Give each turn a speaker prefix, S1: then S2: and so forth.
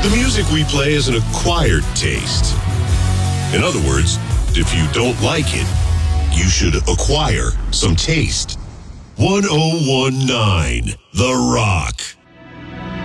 S1: The music we play is an acquired taste. In other words, if you don't like it, you should acquire some taste. 1019 The Rock.